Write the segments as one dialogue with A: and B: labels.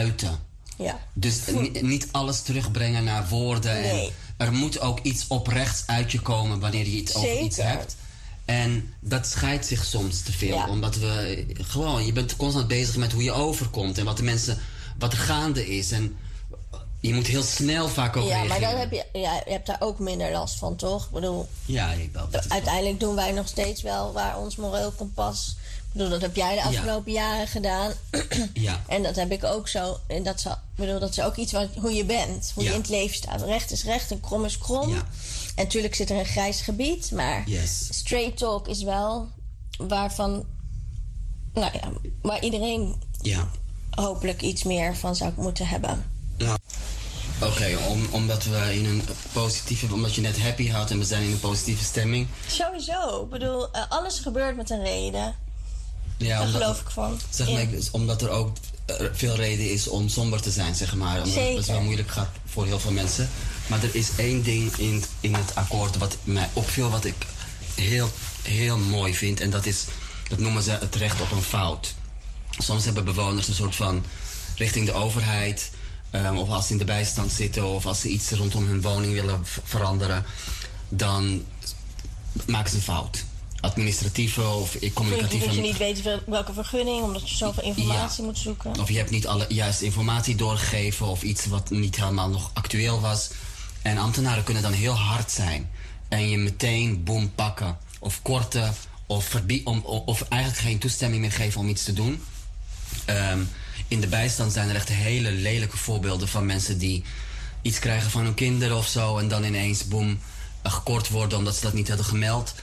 A: uiten.
B: Ja.
A: Dus niet alles terugbrengen naar woorden.
B: Nee.
A: En er moet ook iets oprechts uit je komen wanneer je het over iets hebt. En dat scheidt zich soms te veel.
B: Ja.
A: Omdat je bent constant bezig met hoe je overkomt. En wat er gaande is. En je moet heel snel vaak ook reageren.
B: Maar dan je hebt daar ook minder last van, toch? Ik bedoel, uiteindelijk doen wij nog steeds wel waar ons moreel kompas... Ik bedoel, dat heb jij de afgelopen jaren gedaan.
A: Ja.
B: En dat heb ik ook zo. En dat is ook iets hoe je bent. Hoe je in het leven staat. Recht is recht en krom is krom.
A: Ja.
B: En natuurlijk zit er een grijs gebied. Maar straight talk is wel waarvan... Nou ja, waar iedereen hopelijk iets meer van zou moeten hebben.
A: Nou, Oké, omdat we in een positieve... Omdat je net happy had en we zijn in een positieve stemming.
B: Sowieso. Ik bedoel, alles gebeurt met een reden.
A: Ja,
B: daar geloof ik van.
A: Zeg maar, omdat er ook veel reden is om somber te zijn, zeg maar. Omdat het wel moeilijk gaat voor heel veel mensen. Maar er is één ding in het akkoord wat mij opviel, wat ik heel, heel mooi vind. En dat noemen ze het recht op een fout. Soms hebben bewoners een soort van richting de overheid... of als ze in de bijstand zitten of als ze iets rondom hun woning willen veranderen... dan maken ze een fout. Administratieve of communicatieve...
B: Dat je niet weet welke vergunning, omdat je zoveel informatie moet zoeken.
A: Of je hebt niet alle juiste informatie doorgegeven... of iets wat niet helemaal nog actueel was. En ambtenaren kunnen dan heel hard zijn. En je meteen boem pakken. Of korten. Of eigenlijk geen toestemming meer geven om iets te doen. In de bijstand zijn er echt hele lelijke voorbeelden van mensen... die iets krijgen van hun kinderen of zo... en dan ineens boem gekort worden omdat ze dat niet hadden gemeld...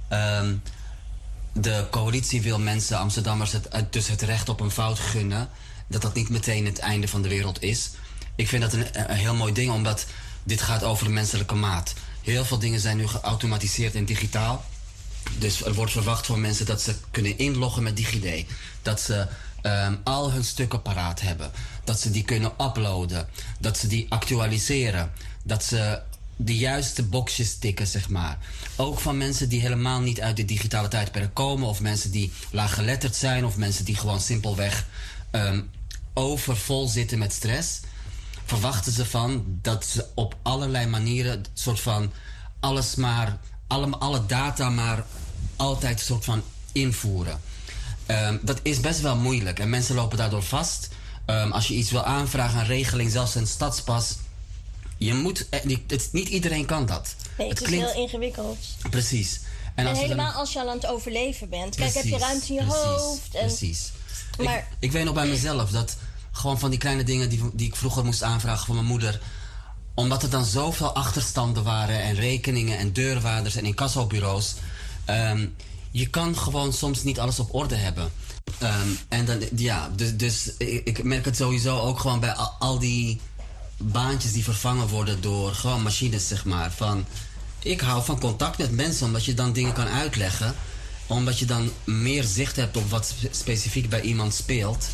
A: de coalitie wil mensen, Amsterdammers, dus het recht op een fout gunnen. Dat niet meteen het einde van de wereld is. Ik vind dat een heel mooi ding, omdat dit gaat over de menselijke maat. Heel veel dingen zijn nu geautomatiseerd en digitaal. Dus er wordt verwacht van mensen dat ze kunnen inloggen met DigiD. Dat ze al hun stukken paraat hebben. Dat ze die kunnen uploaden. Dat ze die actualiseren. Dat ze de juiste boxjes tikken, zeg maar. Ook van mensen die helemaal niet uit de digitale tijdperk komen... of mensen die laaggeletterd zijn... of mensen die gewoon simpelweg overvol zitten met stress... verwachten ze van dat ze op allerlei manieren... soort van alles maar... alle data maar altijd soort van invoeren. Dat is best wel moeilijk en mensen lopen daardoor vast. Als je iets wil aanvragen, een regeling, zelfs een stadspas... niet iedereen kan dat.
B: Nee, het is heel ingewikkeld.
A: Precies.
B: En helemaal als je al aan het overleven bent. Kijk, heb je ruimte in je hoofd.
A: Precies.
B: Maar
A: ik weet nog bij mezelf dat gewoon van die kleine dingen die ik vroeger moest aanvragen van mijn moeder... omdat er dan zoveel achterstanden waren en rekeningen en deurwaarders en incassobureaus... je kan gewoon soms niet alles op orde hebben. En dan, dus ik merk het sowieso ook gewoon bij al die baantjes die vervangen worden door gewoon machines, zeg maar. Ik hou van contact met mensen, omdat je dan dingen kan uitleggen. Omdat je dan meer zicht hebt op wat specifiek bij iemand speelt.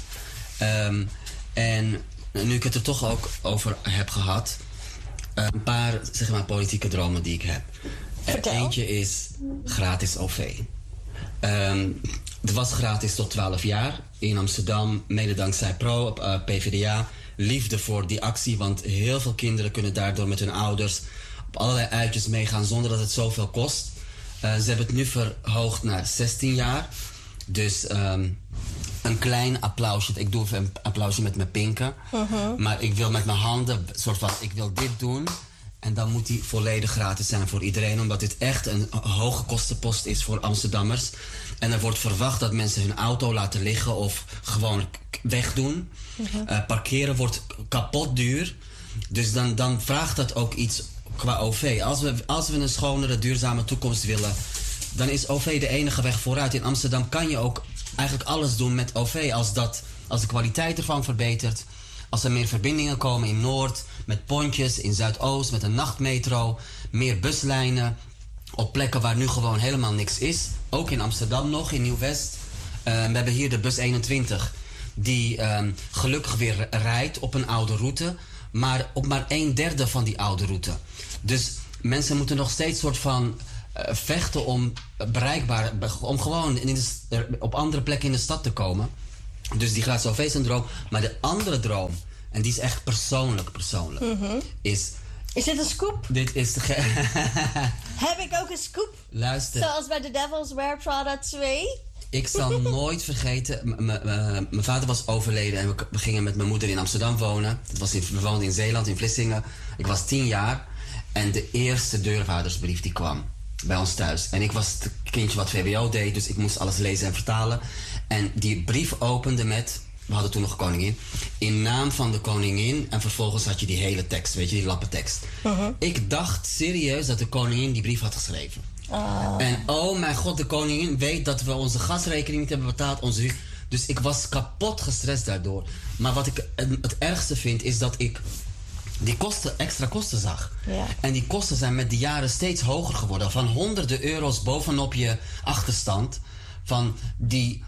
A: En nu ik het er toch ook over heb gehad... een paar, zeg maar, politieke dromen die ik heb. Eentje is gratis OV. Het was gratis tot 12 jaar in Amsterdam, mede dankzij PvdA. Liefde voor die actie, want heel veel kinderen kunnen daardoor met hun ouders op allerlei uitjes meegaan zonder dat het zoveel kost. Ze hebben het nu verhoogd naar 16 jaar. Dus een klein applausje. Ik doe even een applausje met mijn pinken. Maar ik wil met mijn handen, soort van, ik wil dit doen. En dan moet die volledig gratis zijn voor iedereen. Omdat dit echt een hoge kostenpost is voor Amsterdammers. En er wordt verwacht dat mensen hun auto laten liggen of gewoon wegdoen. Parkeren wordt kapot duur. Dus dan vraagt dat ook iets qua OV. Als we een schonere, duurzame toekomst willen... dan is OV de enige weg vooruit. In Amsterdam kan je ook eigenlijk alles doen met OV. Als de kwaliteit ervan verbetert... Als er meer verbindingen komen in Noord, met pontjes, in Zuidoost, met een nachtmetro, meer buslijnen, op plekken waar nu gewoon helemaal niks is. Ook in Amsterdam nog, in Nieuw-West. We hebben hier de bus 21, die gelukkig weer rijdt op een oude route, maar op maar 1/3 van die oude route. Dus mensen moeten nog steeds soort van vechten om gewoon op andere plekken in de stad te komen. Dus die gratis OV is een droom. Maar de andere droom, en die is echt persoonlijk, is...
B: Is dit een scoop?
A: Dit is de...
B: Heb ik ook een scoop?
A: Luister.
B: Zoals bij The Devil's Wear Prada 2?
A: Ik zal nooit vergeten, mijn vader was overleden en we gingen met mijn moeder in Amsterdam wonen. We woonden in Zeeland, in Vlissingen. Ik was 10 jaar en de eerste deurwaardersbrief die kwam bij ons thuis. En ik was het kindje wat VWO deed, dus ik moest alles lezen en vertalen. En die brief opende met, we hadden toen nog koningin, in naam van de koningin. En vervolgens had je die hele tekst, weet je, die lappentekst. Ik dacht serieus dat de koningin die brief had geschreven. En oh mijn god, de koningin weet dat we onze gasrekening niet hebben betaald. Dus ik was kapot gestrest daardoor. Maar wat ik het ergste vind, is dat ik die extra kosten zag.
B: Ja.
A: En die kosten zijn met de jaren steeds hoger geworden. Van honderden euro's bovenop je achterstand. Van die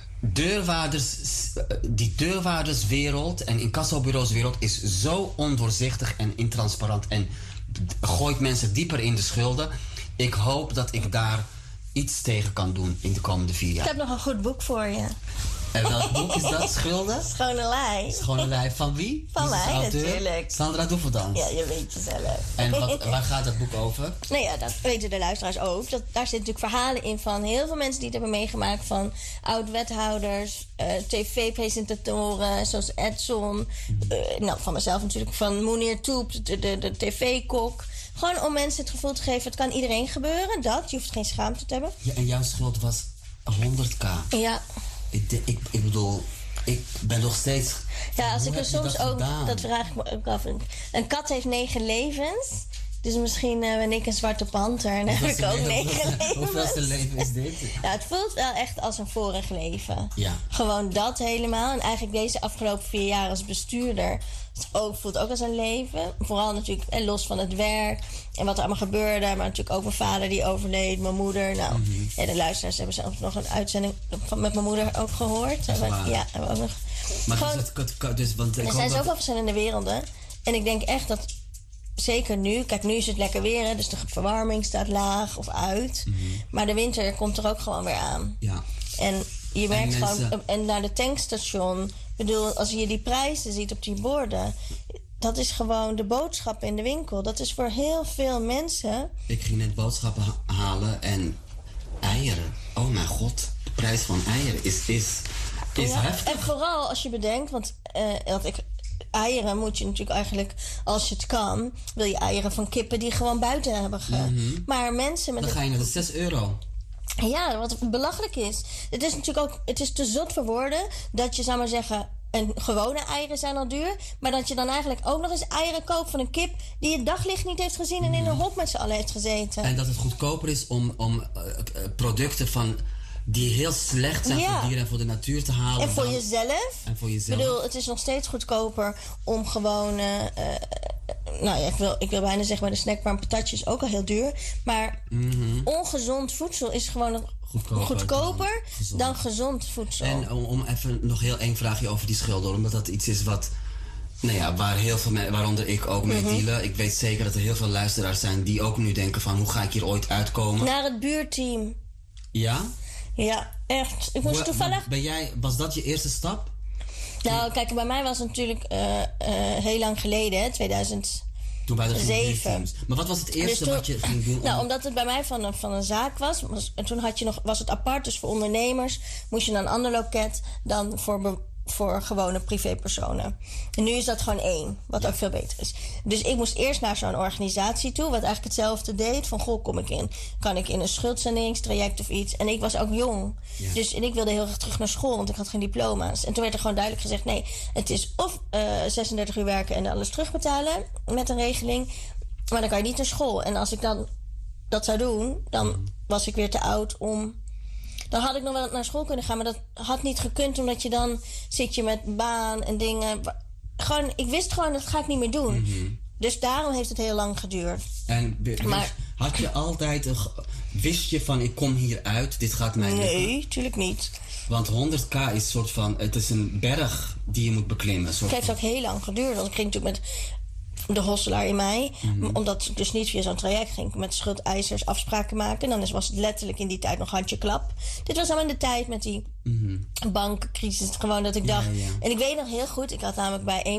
A: deurwaarderswereld en incassobureauswereld is zo ondoorzichtig en intransparant. En gooit mensen dieper in de schulden. Ik hoop dat ik daar iets tegen kan doen in de komende 4 jaar.
B: Ik heb nog een goed boek voor je.
A: En welk boek is dat? Schulden?
B: Schone lei.
A: Schone lei. Van wie?
B: Van mij natuurlijk.
A: Sandra Doeverdans.
B: Ja, je weet het zelf.
A: En waar gaat dat boek over?
B: Nou ja, dat weten de luisteraars ook. Daar zitten natuurlijk verhalen in van heel veel mensen die het hebben meegemaakt. Van oud-wethouders, tv-presentatoren zoals Edson. Van mezelf natuurlijk. Van Mounir Toep, de tv-kok. Gewoon om mensen het gevoel te geven, het kan iedereen gebeuren. Je hoeft geen schaamte te hebben.
A: Ja, en jouw schuld was 100.000.
B: Ja.
A: Ik bedoel, ik ben nog steeds...
B: Ja, als ik er soms ook... Dat vraag ik me ook af. Een kat heeft 9 levens. Dus misschien ben ik een zwarte panter en dan heb ik ook 9 levens.
A: Hoeveelste leven is dit?
B: Ja, het voelt wel echt als een vorig leven.
A: Ja.
B: Gewoon dat helemaal. En eigenlijk deze afgelopen 4 jaar als bestuurder... voelt ook als een leven. Vooral natuurlijk los van het werk en wat er allemaal gebeurde. Maar natuurlijk ook mijn vader die overleed, mijn moeder. Nou, en de luisteraars hebben zelfs nog een uitzending met mijn moeder ook gehoord. Ja, hebben we ook nog.
A: Maar
B: gewoon,
A: want
B: er zijn zoveel verschillende werelden. En ik denk echt dat, zeker nu... Kijk, nu is het lekker weer, hè, dus de verwarming staat laag of uit. Maar de winter komt er ook gewoon weer aan.
A: Ja.
B: En je merkt gewoon... En naar de tankstation... Ik bedoel, als je die prijzen ziet op die borden... Dat is gewoon de boodschap in de winkel. Dat is voor heel veel mensen...
A: Ik ging net boodschappen halen en eieren. Oh mijn god, de prijs van eieren is heftig.
B: En vooral als je bedenkt... Want eieren moet je natuurlijk eigenlijk, als je het kan... wil je eieren van kippen die gewoon buiten hebben Maar mensen met...
A: Dan ga je naar de 6 euro.
B: Ja, wat belachelijk is. Het is natuurlijk ook... Het is te zot voor woorden dat je, zou maar zeggen... En gewone eieren zijn al duur. Maar dat je dan eigenlijk ook nog eens eieren koopt van een kip... die het daglicht niet heeft gezien en in een hok met z'n allen heeft gezeten.
A: En dat het goedkoper is om producten van... die heel slecht zijn voor dieren en voor de natuur te halen.
B: En voor jezelf.
A: En voor jezelf.
B: Ik bedoel, het is nog steeds goedkoper om gewoon... ik wil bijna zeggen, bij de snackbar patatjes ook al heel duur. Maar ongezond voedsel is gewoon goedkoper dan gezond voedsel.
A: En om even nog heel één vraagje over die schulden. Omdat dat iets is wat... Nou ja, waar heel veel mensen, waaronder ik ook mee dealen. Ik weet zeker dat er heel veel luisteraars zijn die ook nu denken van... hoe ga ik hier ooit uitkomen?
B: Naar het buurteam.
A: Ja?
B: Ja, echt. Ik moest toevallig...
A: Was dat je eerste stap?
B: Nou, kijk, bij mij was het natuurlijk heel lang geleden, 2007.
A: Toen bij de buurteams. Maar wat was het eerste wat je ging doen?
B: Nou, omdat het bij mij van een zaak was. En toen was het apart, dus voor ondernemers moest je naar een ander loket dan voor gewone privépersonen. En nu is dat gewoon 1, wat ook veel beter is. Dus ik moest eerst naar zo'n organisatie toe, wat eigenlijk hetzelfde deed. Van, goh, kom ik in? Kan ik in een schuldsaneringstraject of iets? En ik was ook jong. Ja. Dus, en ik wilde heel erg terug naar school, want ik had geen diploma's. En toen werd er gewoon duidelijk gezegd, nee, het is of 36 uur werken en alles terugbetalen met een regeling. Maar dan kan je niet naar school. En als ik dan dat zou doen, dan was ik weer te oud om... Dan had ik nog wel naar school kunnen gaan, maar dat had niet gekund... omdat je dan zit je met baan en dingen... Gewoon, ik wist gewoon, dat ga ik niet meer doen. Dus daarom heeft het heel lang geduurd.
A: Maar had je altijd... Wist je van, ik kom hier uit, dit gaat mij lukken?
B: Nee, tuurlijk niet.
A: Want 100.000 is een soort van... Het is een berg die je moet beklimmen.
B: Het heeft ook heel lang geduurd. Want ik ging natuurlijk met de hosselaar in mij. Omdat ik dus niet via zo'n traject ging. Met schuldeisers afspraken maken. Dan was het letterlijk in die tijd nog handjeklap. Dit was allemaal in de tijd met die bankencrisis. Gewoon dat ik dacht... En ik weet nog heel goed, ik had namelijk bij een